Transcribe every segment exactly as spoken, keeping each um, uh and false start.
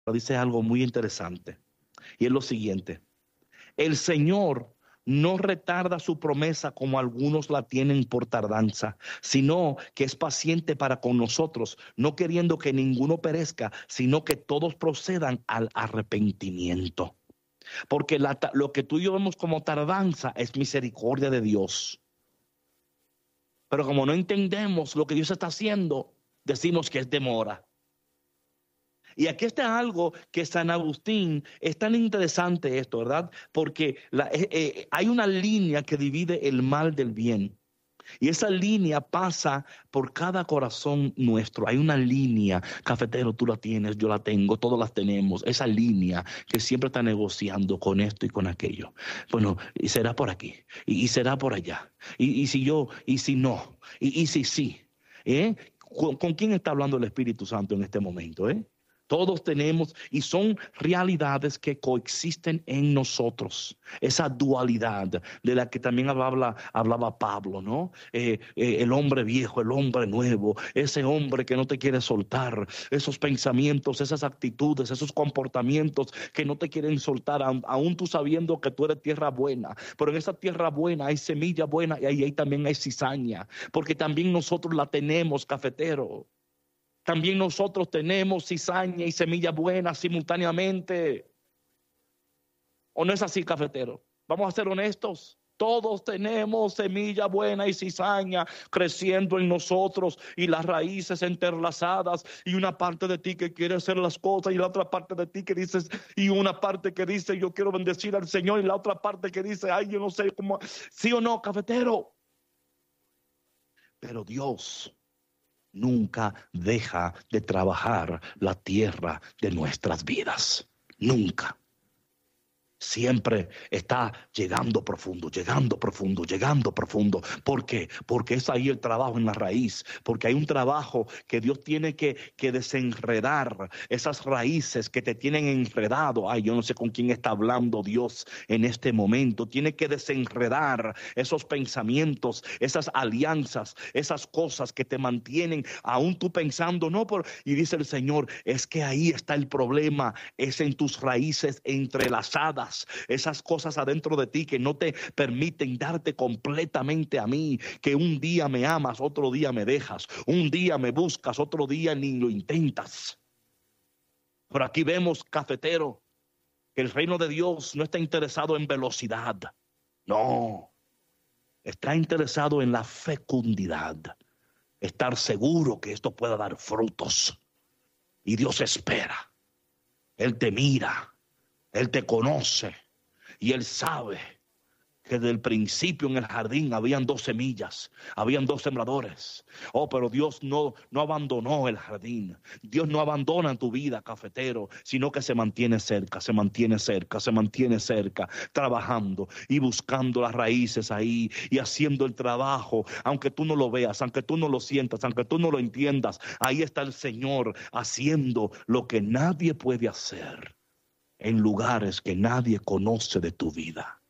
dice algo muy interesante, y es lo siguiente: el Señor no retarda su promesa como algunos la tienen por tardanza, sino que es paciente para con nosotros, no queriendo que ninguno perezca, sino que todos procedan al arrepentimiento. Porque la, lo que tú y yo vemos como tardanza es misericordia de Dios. Pero como no entendemos lo que Dios está haciendo, decimos que es demora. Y aquí está algo que San Agustín, es tan interesante esto, ¿verdad? Porque la, eh, eh, hay una línea que divide el mal del bien. Y esa línea pasa por cada corazón nuestro. Hay una línea, cafetero, tú la tienes, yo la tengo, todos las tenemos. Esa línea que siempre está negociando con esto y con aquello. Bueno, y será por aquí, y, y será por allá. Y, y si yo, y si no, y, y si sí. ¿Eh? ¿Con, ¿Con quién está hablando el Espíritu Santo en este momento? ¿Eh? Todos tenemos, y son realidades que coexisten en nosotros. Esa dualidad de la que también hablaba, hablaba Pablo, ¿no? Eh, eh, el hombre viejo, el hombre nuevo, ese hombre que no te quiere soltar, esos pensamientos, esas actitudes, esos comportamientos que no te quieren soltar, aún tú sabiendo que tú eres tierra buena. Pero en esa tierra buena hay semilla buena y ahí, ahí también hay cizaña, porque también nosotros la tenemos, cafetero. También nosotros tenemos cizaña y semilla buena simultáneamente. ¿O no es así, cafetero? Vamos a ser honestos. Todos tenemos semilla buena y cizaña creciendo en nosotros y las raíces entrelazadas, y una parte de ti que quiere hacer las cosas y la otra parte de ti que dices, y una parte que dice yo quiero bendecir al Señor, y la otra parte que dice ay yo no sé cómo, sí o no, cafetero. Pero Dios nunca deja de trabajar la tierra de nuestras vidas. Nunca. Siempre está llegando profundo, llegando profundo, llegando profundo. ¿Por qué? Porque es ahí el trabajo en la raíz. Porque hay un trabajo que Dios tiene que, que desenredar esas raíces que te tienen enredado. Ay, yo no sé con quién está hablando Dios en este momento. Tiene que desenredar esos pensamientos, esas alianzas, esas cosas que te mantienen aún tú pensando, no, por, y dice el Señor, es que ahí está el problema, es en tus raíces entrelazadas. Esas cosas adentro de ti que no te permiten darte completamente a mí, que un día me amas, otro día me dejas, un día me buscas, otro día ni lo intentas. Pero aquí vemos, cafetero, que el reino de Dios no está interesado en velocidad, no, está interesado en la fecundidad, estar seguro que esto pueda dar frutos. Y Dios espera, Él te mira, Él te conoce y Él sabe que desde el principio en el jardín habían dos semillas, habían dos sembradores. Oh, pero Dios no, no abandonó el jardín. Dios no abandona tu vida, cafetero, sino que se mantiene cerca, se mantiene cerca, se mantiene cerca, trabajando y buscando las raíces ahí y haciendo el trabajo. Aunque tú no lo veas, aunque tú no lo sientas, aunque tú no lo entiendas, ahí está el Señor haciendo lo que nadie puede hacer en lugares que nadie conoce de tu vida.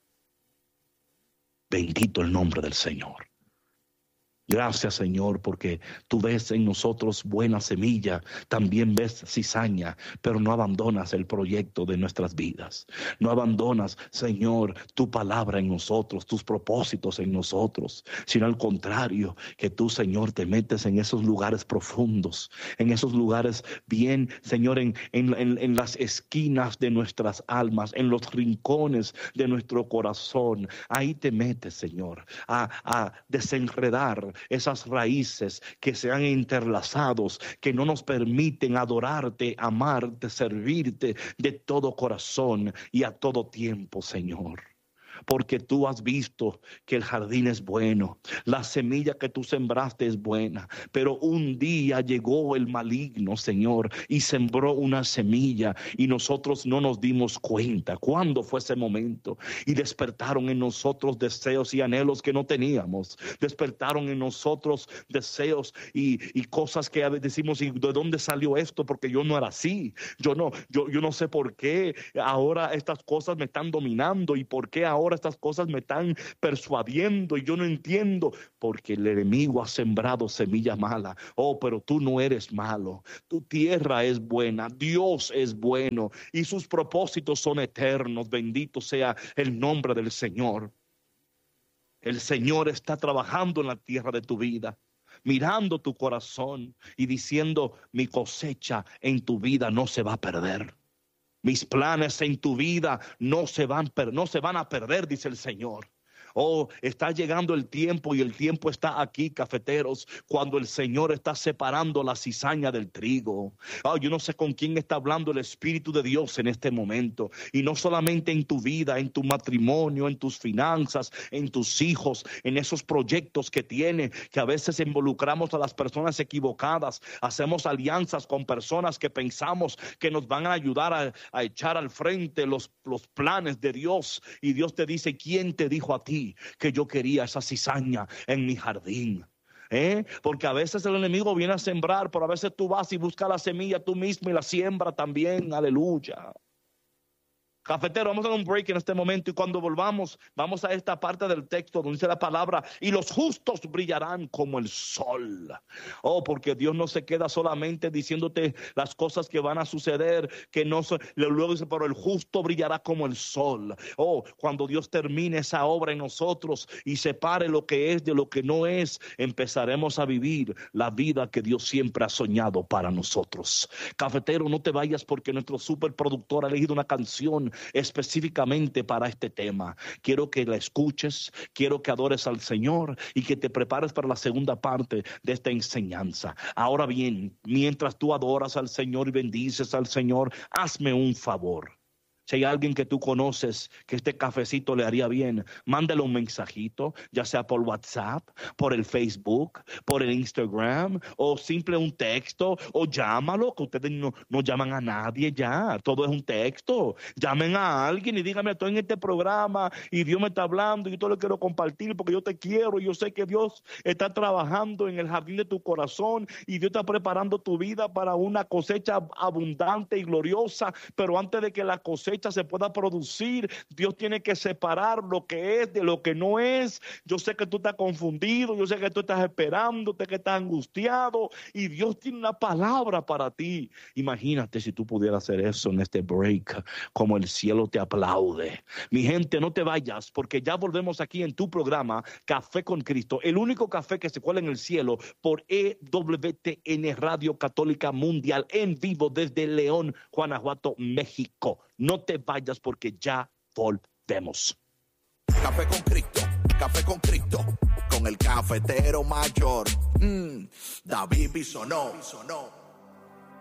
Bendito el nombre del Señor. Gracias, Señor, porque tú ves en nosotros buena semilla, también ves cizaña, pero no abandonas el proyecto de nuestras vidas. No abandonas, Señor, tu palabra en nosotros, tus propósitos en nosotros, sino al contrario, que tú, Señor, te metes en esos lugares profundos, en esos lugares bien, Señor, en, en, en, en las esquinas de nuestras almas, en los rincones de nuestro corazón. Ahí te metes, Señor, a, a desenredar esas raíces que se han entrelazado, que no nos permiten adorarte, amarte, servirte de todo corazón y a todo tiempo, Señor. Porque tú has visto que el jardín es bueno, la semilla que tú sembraste es buena, pero un día llegó el maligno, Señor, y sembró una semilla y nosotros no nos dimos cuenta. ¿Cuándo fue ese momento? Y despertaron en nosotros deseos y anhelos que no teníamos, despertaron en nosotros deseos y, y cosas que decimos, ¿y de dónde salió esto? Porque yo no era así, yo no, yo, yo no sé por qué ahora estas cosas me están dominando y por qué ahora pastor, estas cosas me están persuadiendo y yo no entiendo, porque el enemigo ha sembrado semilla mala. Oh, pero tú no eres malo, tu tierra es buena, Dios es bueno y sus propósitos son eternos. Bendito sea el nombre del Señor. El Señor está trabajando en la tierra de tu vida, mirando tu corazón y diciendo: mi cosecha en tu vida no se va a perder. Mis planes en tu vida no se van, no se van a perder, dice el Señor. Oh, está llegando el tiempo y el tiempo está aquí, cafeteros, cuando el Señor está separando la cizaña del trigo. Oh, yo no sé con quién está hablando el Espíritu de Dios en este momento. Y no solamente en tu vida, en tu matrimonio, en tus finanzas, en tus hijos, en esos proyectos que tiene, que a veces involucramos a las personas equivocadas. Hacemos alianzas con personas que pensamos que nos van a ayudar a, a echar al frente los, los planes de Dios. Y Dios te dice: ¿quién te dijo a ti que yo quería esa cizaña en mi jardín? ¿Eh? Porque a veces el enemigo viene a sembrar, pero a veces tú vas y buscas la semilla tú mismo y la siembra también. Aleluya. Cafetero, vamos a dar un break en este momento y cuando volvamos, vamos a esta parte del texto donde dice la palabra: y los justos brillarán como el sol. Oh, porque Dios no se queda solamente diciéndote las cosas que van a suceder, que no son, luego dice: pero el justo brillará como el sol. Oh, cuando Dios termine esa obra en nosotros y separe lo que es de lo que no es, empezaremos a vivir la vida que Dios siempre ha soñado para nosotros. Cafetero, no te vayas, porque nuestro superproductor ha elegido una canción específicamente para este tema. Quiero que la escuches, quiero que adores al Señor y que te prepares para la segunda parte de esta enseñanza. Ahora bien, mientras tú adoras al Señor y bendices al Señor, hazme un favor. Si hay alguien que tú conoces que este cafecito le haría bien, mándale un mensajito, ya sea por WhatsApp, por el Facebook, por el Instagram, o simple un texto, o llámalo, que ustedes no, no llaman a nadie ya, todo es un texto. Llamen a alguien y díganme: estoy en este programa y Dios me está hablando y yo te lo quiero compartir porque yo te quiero y yo sé que Dios está trabajando en el jardín de tu corazón y Dios está preparando tu vida para una cosecha abundante y gloriosa, pero antes de que la cosecha se pueda producir, Dios tiene que separar lo que es de lo que no es. Yo sé que tú estás confundido, yo sé que tú estás esperando, que estás angustiado y Dios tiene una palabra para ti. Imagínate si tú pudieras hacer eso en este break, como el cielo te aplaude. Mi gente, no te vayas, porque ya volvemos aquí en tu programa Café con Cristo, el único café que se cuela en el cielo, por E W T N Radio Católica Mundial, en vivo desde León, Guanajuato, México. No te vayas, porque ya volvemos. Café con Cristo, Café con Cristo, con el cafetero mayor, mm, David Bisonó.